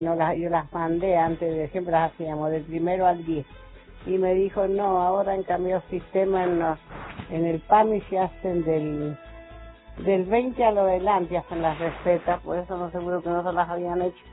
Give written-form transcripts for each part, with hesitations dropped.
yo las mandé antes, siempre las hacíamos del 1 al 10. Y me dijo, no, ahora han cambiado el sistema en el PAMI, se hacen del 20 a lo adelante, hacen las recetas, por eso no seguro que no se las habían hecho.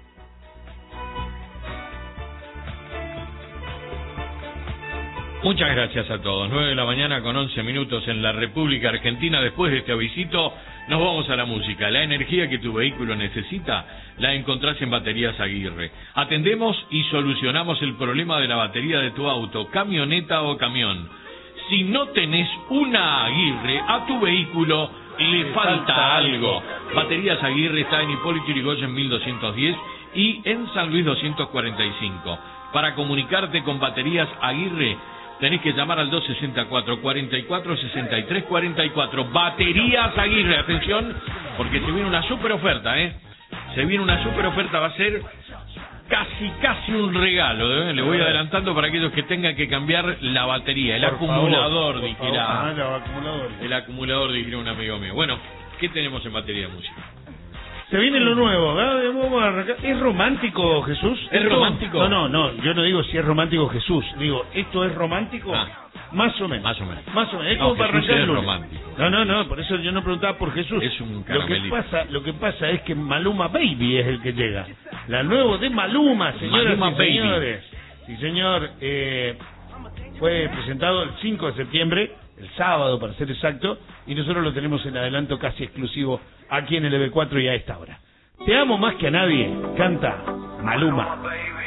Muchas gracias a todos. 9 de la mañana con 11 minutos en la República Argentina. Después de este avisito, nos vamos a la música. La energía que tu vehículo necesita la encontrás en Baterías Aguirre. Atendemos y solucionamos el problema de la batería de tu auto, camioneta o camión. Si no tenés una Aguirre, a tu vehículo le falta algo. Baterías Aguirre está en Hipólito Yrigoyen 1210 y en San Luis 245. Para comunicarte con Baterías Aguirre, tenés que llamar al 264 44 63 44. Baterías Aguirre, atención, porque se viene una super oferta, Se viene una super oferta, va a ser casi un regalo, Le voy adelantando para aquellos que tengan que cambiar la batería, el acumulador, dijera. El acumulador, dijera un amigo mío. Bueno, ¿qué tenemos en materia de música? Se viene lo nuevo, ¿verdad? Vamos a arrancar. ¿Es romántico, Jesús? ¿Es romántico? No, yo no digo si es romántico Jesús. Digo, ¿esto es romántico? Más o menos. Es como para arrancar el lunes. Romántico. No, por eso yo no preguntaba por Jesús. Es un caramelito. Lo que pasa es que Maluma Baby es el que llega. La nueva de Maluma, señoras y señores. Sí, señor. Fue presentado el 5 de septiembre, el sábado para ser exacto, y nosotros lo tenemos en adelanto casi exclusivo aquí en el EB4 y a esta hora. Te amo más que a nadie, canta Maluma.